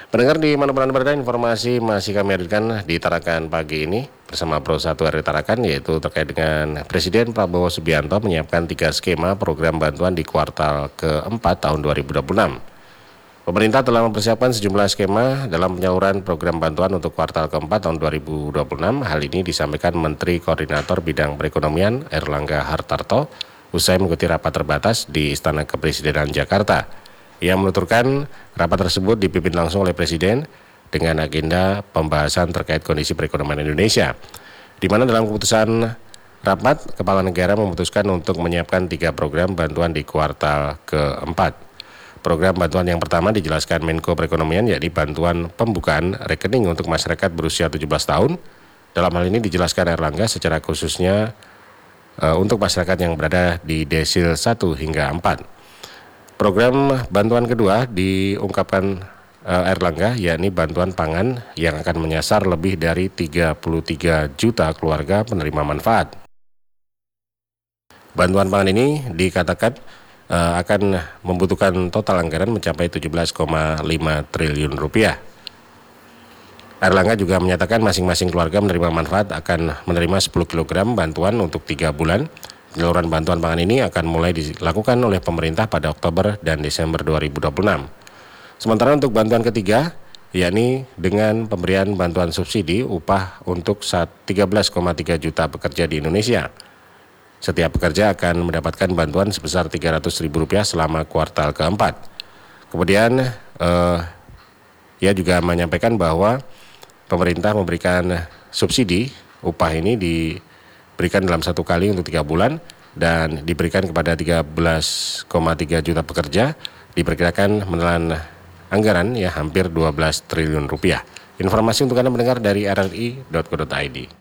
Pendengar di mana-mana berada, informasi masih kami hadirkan di Tarakan pagi ini bersama Pro 1 RRI Tarakan, yaitu terkait dengan Presiden Prabowo Subianto menyiapkan 3 skema program bantuan di kuartal keempat tahun 2026. Pemerintah telah mempersiapkan sejumlah skema dalam penyaluran program bantuan untuk kuartal keempat tahun 2026. Hal ini disampaikan Menteri Koordinator Bidang Perekonomian Airlangga Hartarto usai mengikuti rapat terbatas di Istana Kepresidenan Jakarta. Ia menuturkan rapat tersebut dipimpin langsung oleh Presiden dengan agenda pembahasan terkait kondisi perekonomian Indonesia, di mana dalam keputusan rapat, Kepala Negara memutuskan untuk menyiapkan 3 program bantuan di kuartal keempat. Program bantuan yang pertama dijelaskan Menko Perekonomian, yakni bantuan pembukaan rekening untuk masyarakat berusia 17 tahun. Dalam hal ini dijelaskan Airlangga secara khususnya untuk masyarakat yang berada di desil 1 hingga 4. Program bantuan kedua diungkapkan Airlangga, yakni bantuan pangan yang akan menyasar lebih dari 33 juta keluarga penerima manfaat. Bantuan pangan ini dikatakan akan membutuhkan total anggaran mencapai 17,5 triliun rupiah. Airlangga juga menyatakan masing-masing keluarga menerima manfaat akan menerima 10 kg bantuan untuk 3 bulan. Penyaluran bantuan pangan ini akan mulai dilakukan oleh pemerintah pada Oktober dan Desember 2026. Sementara untuk bantuan ketiga, yakni dengan pemberian bantuan subsidi upah untuk 13,3 juta pekerja di Indonesia. Setiap pekerja akan mendapatkan bantuan sebesar Rp300.000 selama kuartal keempat. Kemudian ia juga menyampaikan bahwa pemerintah memberikan subsidi upah ini diberikan dalam 1 kali untuk 3 bulan dan diberikan kepada 13,3 juta pekerja, diperkirakan menelan anggaran hampir 12 triliun rupiah. Informasi untuk Anda mendengar dari rri.co.id.